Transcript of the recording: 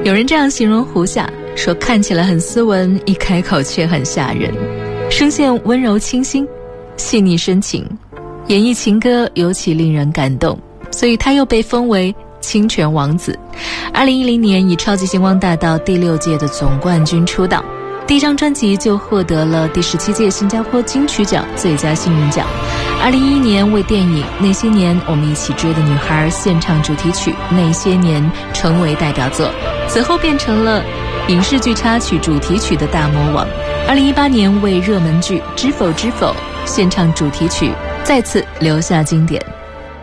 有人这样形容胡夏，说看起来很斯文，一开口却很吓人，声线温柔清新，细腻深情，演绎情歌尤其令人感动，所以他又被封为清泉王子。2010年以超级星光大道第6届的总冠军出道，第一张专辑就获得了第17届新加坡金曲奖最佳幸运奖。2011年为电影《那些年我们一起追的女孩》献唱主题曲《那些年》成为代表作，此后变成了影视剧插曲主题曲的大魔王。2018年为热门剧《知否知否》献唱主题曲，再次留下经典。